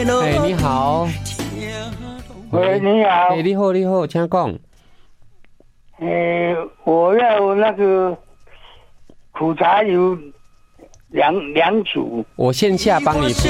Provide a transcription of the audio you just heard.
哎，你好。 喂，你好。 哎，你好，你好，请讲。 我要那个苦茶油2组。 我线下帮你服